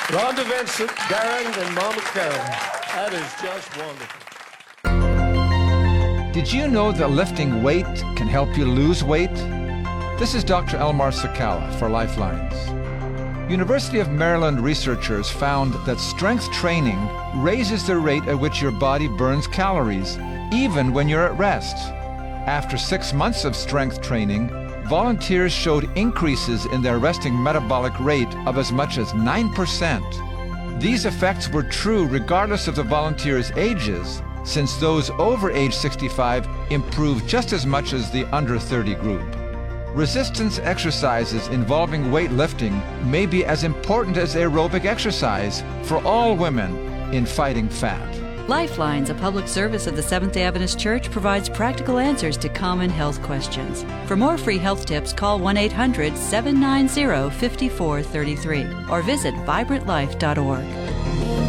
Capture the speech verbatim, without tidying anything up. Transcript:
Rhonda Vincent, Darren, and Mama Karen. That is just wonderful. Did you know that lifting weight can help you lose weight? This is Doctor Elmar Sakala for Lifelines. University of Maryland researchers found that strength training raises the rate at which your body burns calories, even when you're at rest. After six months of strength training, volunteers showed increases in their resting metabolic rate of as much as nine percent. These effects were true regardless of the volunteers' ages, since those over age sixty-five improved just as much as the under thirty group. Resistance exercises involving weightlifting may be as important as aerobic exercise for all women in fighting fat. Lifelines, a public service of the Seventh-day Adventist Church, provides practical answers to common health questions. For more free health tips, call one eight hundred, seven nine zero, five four three three or visit vibrant life dot org.